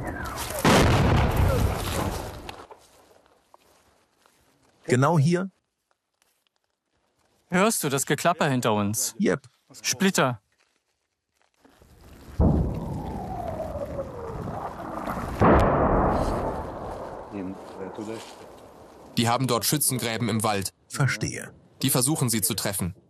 Genau hier? Hörst du das Geklapper hinter uns? Yep. Splitter. Die haben dort Schützengräben im Wald. Verstehe. Die versuchen sie zu treffen.